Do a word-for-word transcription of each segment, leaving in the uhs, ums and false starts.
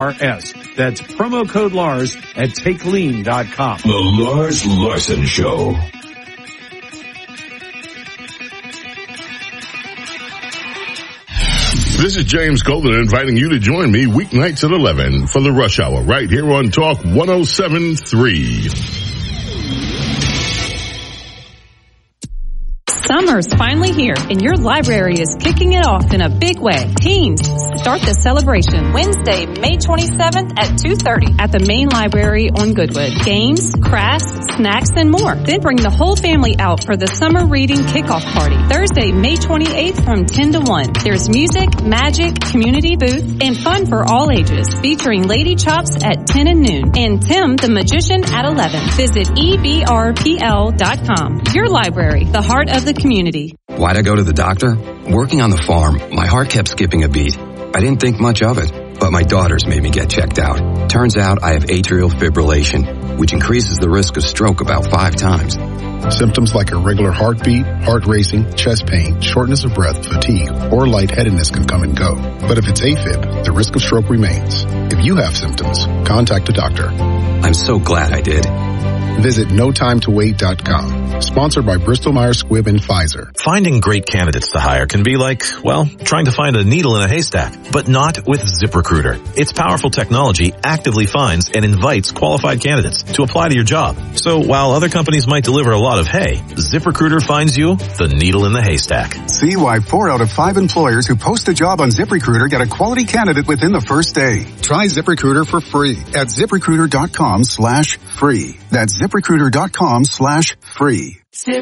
R S. That's promo code Lars at take lean dot com. The Lars Larson Show. This is James Golden inviting you to join me weeknights at eleven for the Rush Hour right here on Talk one oh seven point three. Summer's finally here, and your library is kicking it off in a big way. Teens, start the celebration Wednesday, May twenty-seventh at two thirty at the main library on Goodwood. Games, crafts, snacks, and more. Then bring the whole family out for the summer reading kickoff party. Thursday, May twenty-eighth from ten to one. There's music, magic, community booth, and fun for all ages, featuring Lady Chops at ten and noon and Tim the Magician at eleven. Visit E B R P L dot com. Your library, the heart of the community. Why'd I go to the doctor? Working on the farm, my heart kept skipping a beat. I didn't think much of it, but my daughters made me get checked out. Turns out I have atrial fibrillation, which increases the risk of stroke about five times. Symptoms like irregular heartbeat, heart racing, chest pain, shortness of breath, fatigue, or lightheadedness can come and go. But if it's AFib, the risk of stroke remains. If you have symptoms, contact a doctor. I'm so glad I did. Visit no time to wait dot com. Sponsored by Bristol Myers Squibb and Pfizer. Finding great candidates to hire can be like, well, trying to find a needle in a haystack, but not with ZipRecruiter. Its powerful technology actively finds and invites qualified candidates to apply to your job. So while other companies might deliver a lot of hay, ZipRecruiter finds you the needle in the haystack. See why four out of five employers who post a job on ZipRecruiter get a quality candidate within the first day. Try ZipRecruiter for free at ZipRecruiter.com slash free. That's ZipRecruiter.com slash free.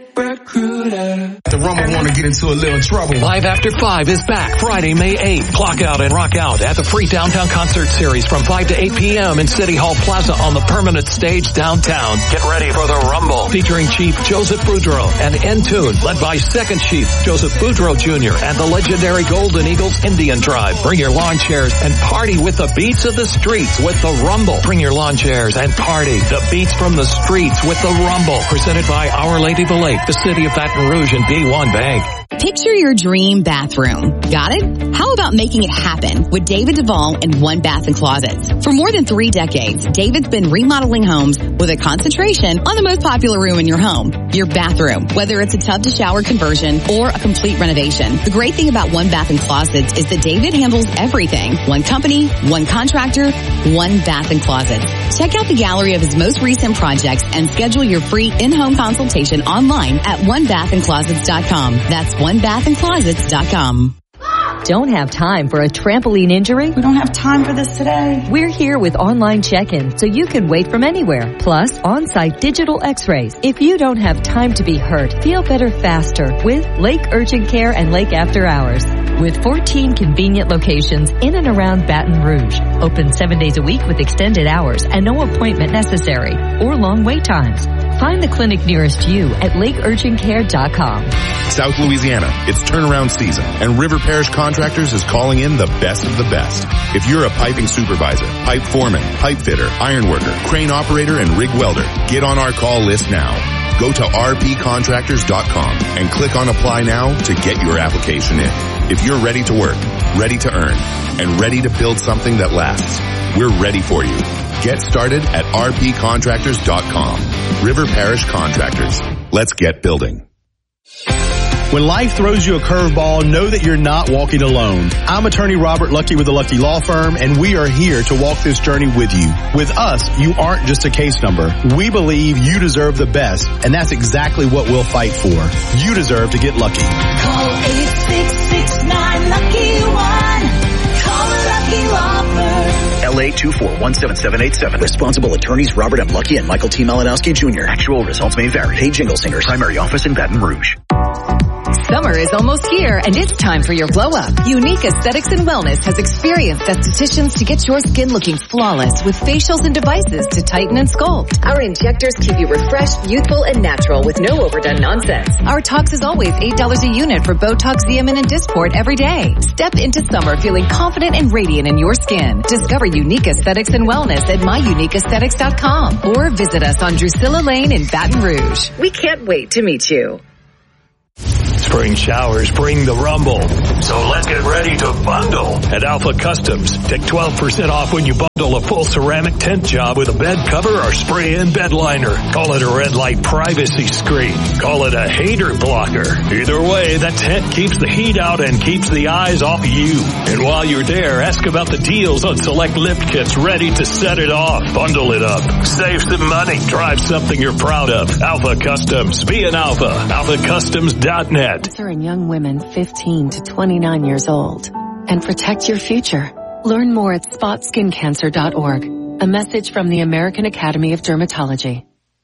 ZipRecruiter. The Rumble want to get into a little trouble. Live After Five is back Friday, May eighth. Clock out and rock out at the free downtown concert series from five to eight p.m. in City Hall Plaza on the permanent stage downtown. Get ready for the Rumble, featuring Chief Joseph Boudreaux and N-Tune, led by Second Chief Joseph Boudreaux Junior and the legendary Golden Eagles Indian Tribe. Bring your lawn chairs and party with the beats of the streets with the Rumble. Bring your lawn chairs and party the beats from the streets with the Rumble. Presented by Our Lady of the Lake, the City of Baton Rouge, and B one Bank. Picture your dream bathroom. Got it? How about making it happen with David Duvall and One Bath and Closets? For more than three decades, David's been remodeling homes with a concentration on the most popular room in your home, your bathroom, whether it's a tub to shower conversion or a complete renovation. The great thing about One Bath and Closets is that David handles everything. One company, one contractor, One Bath and Closets. Check out the gallery of his most recent projects and schedule your free in-home consultation online at one bath and closets dot com. That's one bath and closets dot com. Don't have time for a trampoline injury? We don't have time for this today. We're here with online check-in so you can wait from anywhere. Plus, on-site digital x-rays. If you don't have time to be hurt, feel better faster with Lake Urgent Care and Lake After Hours. With fourteen convenient locations in and around Baton Rouge. Open seven days a week with extended hours and no appointment necessary or long wait times. Find the clinic nearest you at lake urgent care dot com. South Louisiana, it's turnaround season, and River Parish Contractors is calling in the best of the best. If you're a piping supervisor, pipe foreman, pipe fitter, iron worker, crane operator, and rig welder, get on our call list now. Go to r p contractors dot com and click on Apply Now to get your application in. If you're ready to work, ready to earn, and ready to build something that lasts, we're ready for you. Get started at r p contractors dot com. River Parish Contractors. Let's get building. When life throws you a curveball, know that you're not walking alone. I'm attorney Robert Lucky with the Lucky Law Firm, and we are here to walk this journey with you. With us, you aren't just a case number. We believe you deserve the best, and that's exactly what we'll fight for. You deserve to get lucky. Call eight six six nine lucky one. Call Lucky Law Firm. L A two four one seven seven eight seven. Responsible attorneys Robert M. Lucky and Michael T. Malinowski Junior Actual results may vary. Paid Jingle Singers. Primary office in Baton Rouge. Summer is almost here, and it's time for your glow-up. Unique Aesthetics and Wellness has experienced estheticians to get your skin looking flawless with facials and devices to tighten and sculpt. Our injectors keep you refreshed, youthful, and natural with no overdone nonsense. Our Tox is always eight dollars a unit for Botox, Xeomin, and Dysport every day. Step into summer feeling confident and radiant in your skin. Discover Unique Aesthetics and Wellness at my unique aesthetics dot com or visit us on Drusilla Lane in Baton Rouge. We can't wait to meet you. Spring showers bring the rumble. So let's get ready to bundle at Alpha Customs. Take twelve percent off when you bundle a full ceramic tent job with a bed cover or spray-in bed liner. Call it a red light privacy screen. Call it a hater blocker. Either way, that tent keeps the heat out and keeps the eyes off you. And while you're there, ask about the deals on select lift kits ready to set it off. Bundle it up. Save some money. Drive something you're proud of. Alpha Customs. Be an Alpha. alpha customs dot net. Answering young women fifteen to twenty-nine years old. And protect your future. Learn more at spot skin cancer dot org. A message from the American Academy of Dermatology.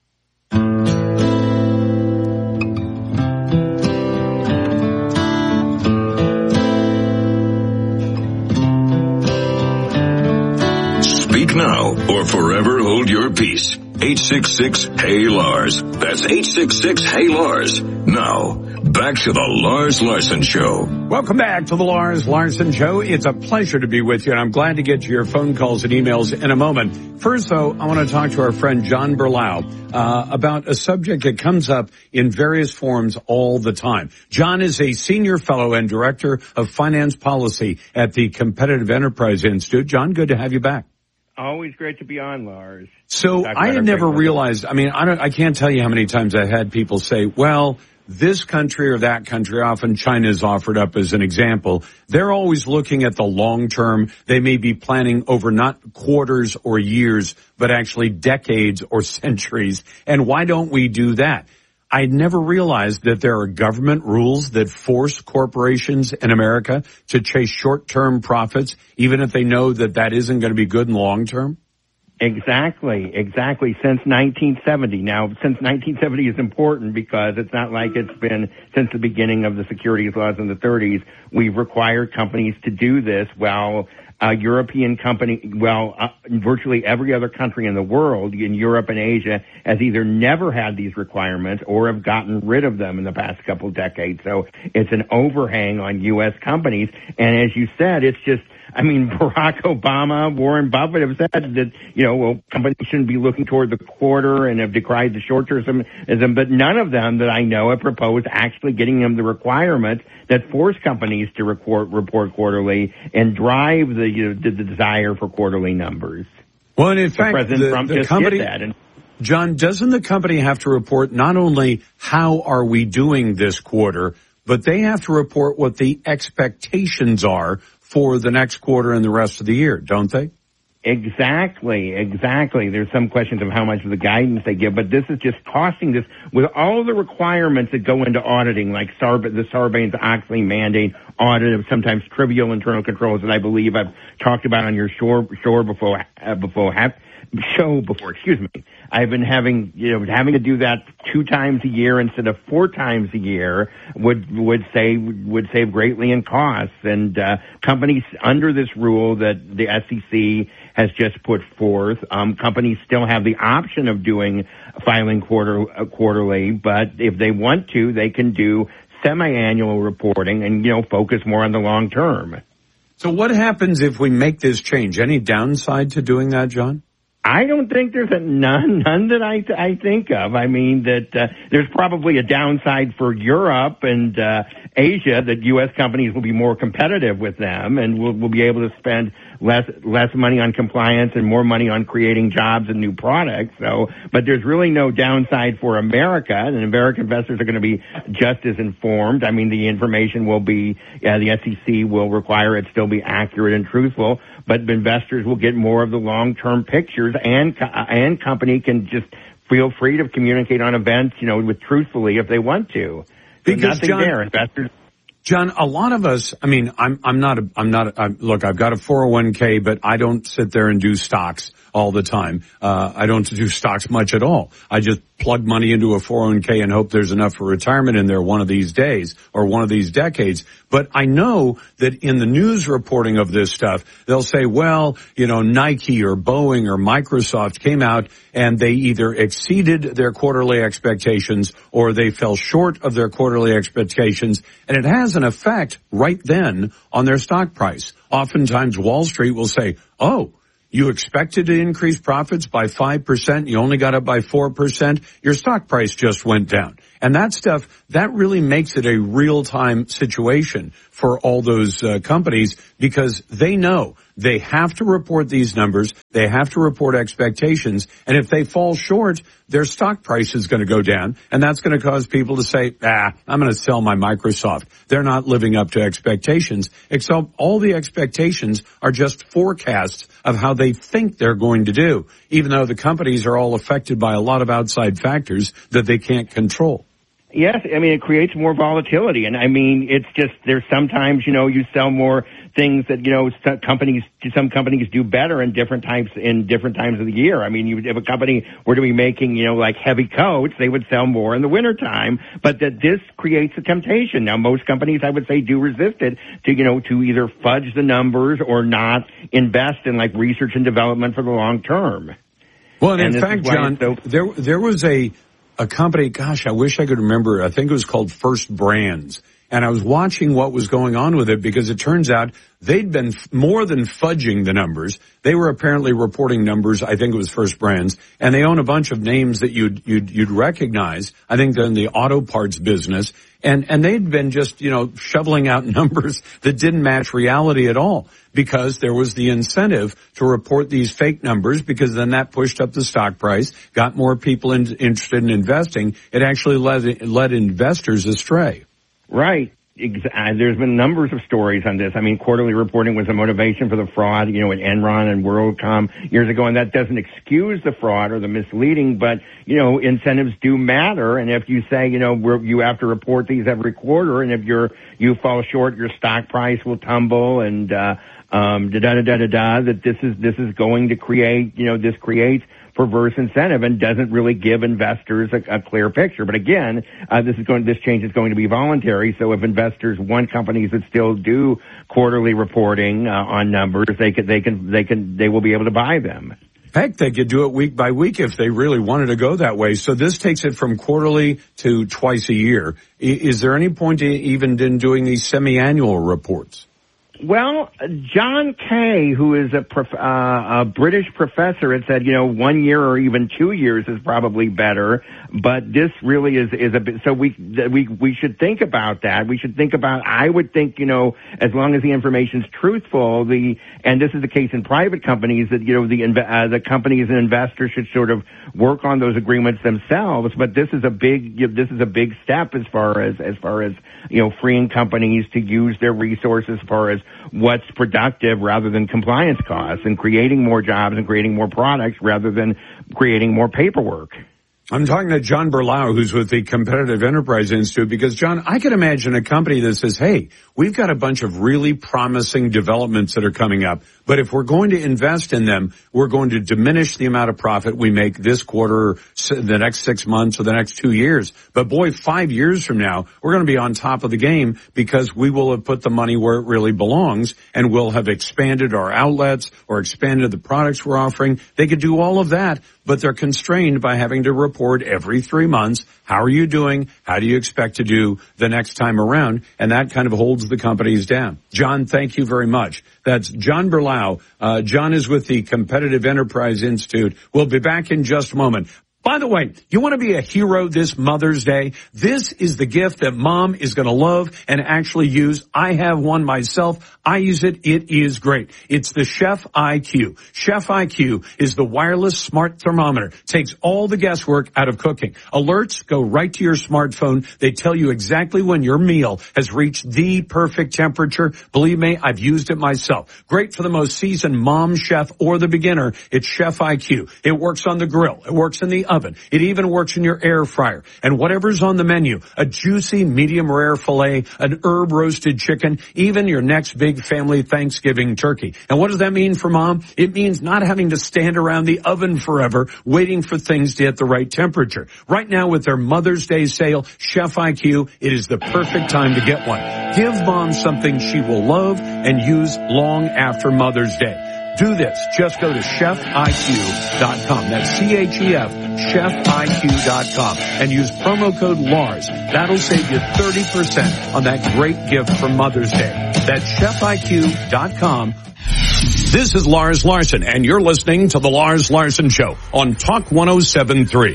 Speak now or forever hold your peace. eight six six, Hey Lars. That's eight six six, Hey Lars. Now, back to the Lars Larson Show. Welcome back to the Lars Larson Show. It's a pleasure to be with you, and I'm glad to get to your phone calls and emails in a moment. First, though, I want to talk to our friend John Berlau uh, about a subject that comes up in various forms all the time. John is a senior fellow and director of finance policy at the Competitive Enterprise Institute. John, good to have you back. Always great to be on, Lars. So I had never realized, I mean, I don't, I can't tell you how many times I had people say, well, this country or that country, often China is offered up as an example. They're always looking at the long term. They may be planning over not quarters or years, but actually decades or centuries. And why don't we do that? I never realized that there are government rules that force corporations in America to chase short-term profits, even if they know that that isn't going to be good in the long term. Exactly, exactly. Since nineteen seventy. Now, since nineteen seventy is important because it's not like it's been since the beginning of the securities laws in the thirties. We've required companies to do this while uh, European company, well, uh, virtually every other country in the world, in Europe and Asia, has either never had these requirements or have gotten rid of them in the past couple of decades. So it's an overhang on U S companies. And as you said, it's just, I mean, Barack Obama, Warren Buffett have said that, you know, well, companies shouldn't be looking toward the quarter and have decried the short-termism, but none of them that I know have proposed actually getting them the requirements that force companies to report, report quarterly and drive the, you know, the, the desire for quarterly numbers. Well, and in so fact, President the, Trump the just company, did that. And, John, doesn't the company have to report not only how are we doing this quarter, but they have to report what the expectations are for the next quarter and the rest of the year, don't they? Exactly, exactly. There's some questions of how much of the guidance they give, but this is just costing this with all the requirements that go into auditing, like Sarb- the Sarbanes-Oxley mandate audit of sometimes trivial internal controls that I believe I've talked about on your show, show before, uh, before, have, show before, excuse me. I've been having, you know, having to do that two times a year instead of four times a year would, would save, would save greatly in costs. And, uh, companies under this rule that the S E C has just put forth, um, companies still have the option of doing filing quarter, uh, quarterly, but if they want to, they can do semi-annual reporting and, you know, focus more on the long term. So what happens if we make this change? Any downside to doing that, John? I don't think there's a none, none that I, I think of. I mean that, uh, there's probably a downside for Europe and, uh, Asia that U S companies will be more competitive with them and will, will be able to spend less, less money on compliance and more money on creating jobs and new products. So, but there's really no downside for America, and American investors are going to be just as informed. I mean, the information will be, uh, the S E C will require it still be accurate and truthful, but investors will get more of the long-term pictures, and and company can just feel free to communicate on events, you know, with truthfully if they want to. So Because nothing John, there. Investors. John, a lot of us, I mean, I'm, I'm not, a, I'm not, a, I'm, look, I've got a four oh one k, but I don't sit there and do stocks all the time. Uh, I don't do stocks much at all. I just plug money into a four oh one k and hope there's enough for retirement in there one of these days or one of these decades. But I know that in the news reporting of this stuff, they'll say, well, you know, Nike or Boeing or Microsoft came out and they either exceeded their quarterly expectations or they fell short of their quarterly expectations. And it has an effect right then on their stock price. Oftentimes Wall Street will say, oh, you expected to increase profits by five percent, you only got up by four percent, your stock price just went down. And that stuff, that really makes it a real-time situation for all those uh, companies because they know they have to report these numbers, they have to report expectations, and if they fall short, their stock price is going to go down, and that's going to cause people to say, ah, I'm going to sell my Microsoft. They're not living up to expectations, except all the expectations are just forecasts of how they think they're going to do, even though the companies are all affected by a lot of outside factors that they can't control. Yes, I mean, it creates more volatility. And I mean, it's just, there's sometimes, you know, you sell more things that, you know, some companies, some companies do better in different types, in different times of the year. I mean, you, if a company were to be making, you know, like heavy coats, they would sell more in the wintertime, but that this creates a temptation. Now, most companies, I would say, do resist it to, you know, to either fudge the numbers or not invest in like research and development for the long term. Well, and, and in fact, John, so- there, there was a, a company, gosh, I wish I could remember. I think it was called First Brands. And I was watching what was going on with it because it turns out they'd been f- more than fudging the numbers. They were apparently reporting numbers. I think it was First Brands, and they own a bunch of names that you'd you'd, you'd recognize. I think they're in the auto parts business, and and they'd been just you know shoveling out numbers that didn't match reality at all because there was the incentive to report these fake numbers because then that pushed up the stock price, got more people in, interested in investing. It actually led led investors astray. Right. There's been numbers of stories on this. I mean, quarterly reporting was a motivation for the fraud, you know, in Enron and WorldCom years ago, and that doesn't excuse the fraud or the misleading, but, you know, incentives do matter, and if you say, you know, we're, you have to report these every quarter, and if you're, you fall short, your stock price will tumble, and, uh, um, da-da-da-da-da-da, that this is, this is going to create, you know, this creates perverse incentive and doesn't really give investors a, a clear picture. But again, uh, this is going, this change is going to be voluntary. So if investors want companies that still do quarterly reporting uh, on numbers, they can, they can, they can, they will be able to buy them. Heck, they could do it week by week if they really wanted to go that way. So this takes it from quarterly to twice a year. Is there any point even in doing these semi-annual reports? Well, John Kay, who is a, prof, uh, a British professor, had said, you know, one year or even two years is probably better. But this really is, is a bit, so we, we, we should think about that. We should think about, I would think, you know, as long as the information's truthful, the, and this is the case in private companies, that, you know, the, uh, the companies and investors should sort of work on those agreements themselves. But this is a big, this is a big step as far as, as far as, you know, freeing companies to use their resources as far as what's productive rather than compliance costs, and creating more jobs and creating more products rather than creating more paperwork. I'm talking to John Berlau, who's with the Competitive Enterprise Institute, because, John, I can imagine a company that says, hey, we've got a bunch of really promising developments that are coming up, but if we're going to invest in them, we're going to diminish the amount of profit we make this quarter, or the next six months, or the next two years. But, boy, five years from now, we're going to be on top of the game because we will have put the money where it really belongs, and we'll have expanded our outlets or expanded the products we're offering. They could do all of that, but they're constrained by having to report every three months. How are you doing? How do you expect to do the next time around? And that kind of holds the companies down. John, thank you very much. That's John Berlau. Uh, John is with the Competitive Enterprise Institute. We'll be back in just a moment. By the way, you want to be a hero this Mother's Day? This is the gift that mom is going to love and actually use. I have one myself. I use it. It is great. It's the Chef I Q. Chef I Q is the wireless smart thermometer. Takes all the guesswork out of cooking. Alerts go right to your smartphone. They tell you exactly when your meal has reached the perfect temperature. Believe me, I've used it myself. Great for the most seasoned mom, chef, or the beginner. It's Chef I Q. It works on the grill. It works in the oven. It even works in your air fryer. And whatever's on the menu, a juicy medium rare filet, an herb roasted chicken, even your next big family Thanksgiving turkey. And what does that mean for mom? It means not having to stand around the oven forever waiting for things to hit the right temperature. Right now with their Mother's Day sale, Chef I Q, it is the perfect time to get one. Give mom something she will love and use long after Mother's Day. Do this. Just go to chef I Q dot com. That's C H E F, chef I Q dot com. And use promo code Lars. That'll save you thirty percent on that great gift for Mother's Day. That's chef I Q dot com. This is Lars Larson, and you're listening to The Lars Larson Show on Talk one oh seven point three.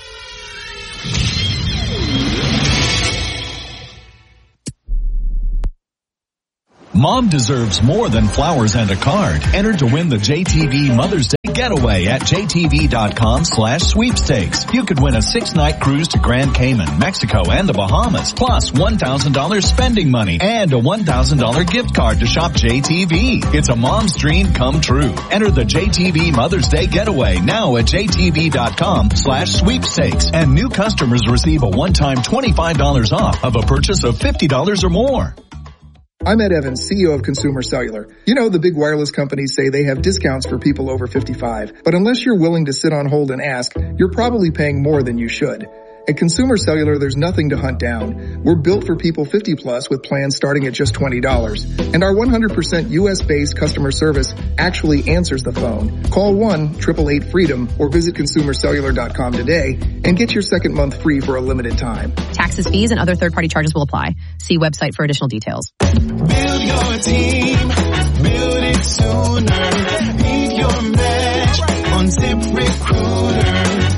Mom deserves more than flowers and a card. Enter to win the J T V Mother's Day Getaway at jtv.com slash sweepstakes. You could win a six-night cruise to Grand Cayman, Mexico, and the Bahamas, plus one thousand dollars spending money and a one thousand dollars gift card to shop J T V. It's a mom's dream come true. Enter the J T V Mother's Day Getaway now at jtv.com slash sweepstakes. And new customers receive a one-time twenty-five dollars off of a purchase of fifty dollars or more. I'm Ed Evans, C E O of Consumer Cellular. You know, the big wireless companies say they have discounts for people over fifty-five, but unless you're willing to sit on hold and ask, you're probably paying more than you should. At Consumer Cellular, there's nothing to hunt down. We're built for people fifty plus with plans starting at just twenty dollars. And our one hundred percent U S based customer service actually answers the phone. Call one eight eight eight freedom or visit consumer cellular dot com today and get your second month free for a limited time. Taxes, fees, and other third-party charges will apply. See website for additional details. Build your team, build it sooner. Leave your match on ZipRecruiter.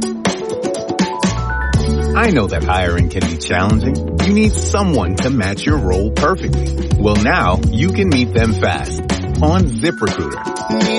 I know that hiring can be challenging. You need someone to match your role perfectly. Well, now you can meet them fast on ZipRecruiter.